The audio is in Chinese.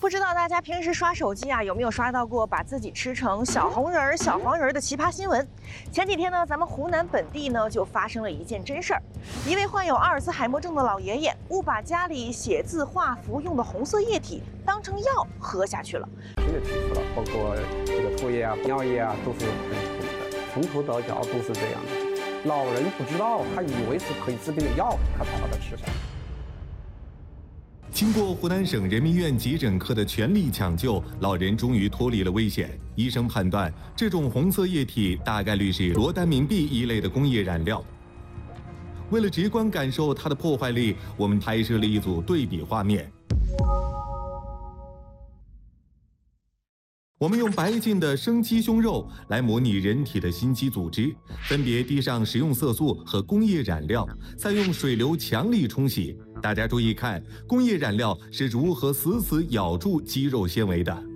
不知道大家平时刷手机啊，有没有刷到过把自己吃成小红人儿、小黄人儿的奇葩新闻？前几天呢，咱们湖南本地呢就发生了一件真事儿，一位患有阿尔兹海默症的老爷爷误把家里写字画符用的红色液体当成药喝下去了。 这个提出了，包括这个唾液啊、尿液啊，都是很苦的，从头到脚都是这样的。老人不知道，他以为是可以治病的药，他才把它吃下。 经过湖南省人民医院急诊科的全力抢救，老人终于脱离了危险。医生判断，这种红色液体大概率是罗丹明碧一类的工业染料。为了直观感受它的破坏力，我们拍摄了一组对比画面。我们用白净的生鸡胸肉来模拟人体的心肌组织，分别滴上食用色素和工业染料，再用水流强力冲洗。大家注意看，工业染料是如何死死咬住肌肉纤维的。